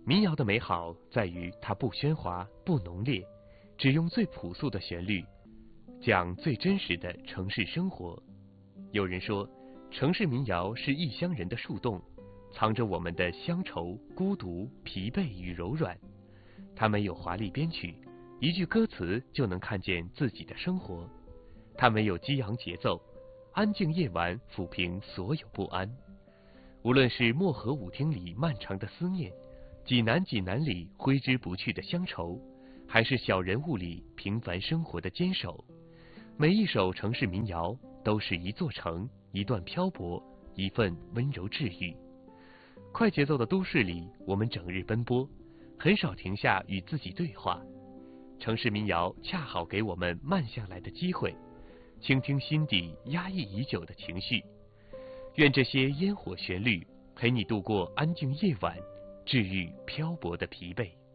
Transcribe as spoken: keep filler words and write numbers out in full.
民谣的美好在于它不喧哗、不浓烈，只用最朴素的旋律，讲最真实的城市生活。有人说，城市民谣是异乡人的树洞，藏着我们的乡愁、孤独、疲惫与柔软。它没有华丽编曲，一句歌词就能看见自己的生活。它没有激昂节奏，安静夜晚抚平所有不安。无论是漠河舞厅里漫长的思念，济南济南里挥之不去的乡愁，还是小人物里平凡生活的坚守，每一首城市民谣都是一座城，一段漂泊，一份温柔治愈。快节奏的都市里，我们整日奔波，很少停下与自己对话。城市民谣恰好给我们慢下来的机会，倾听心底压抑已久的情绪。愿这些烟火旋律陪你度过安静夜晚，治愈漂泊的疲惫。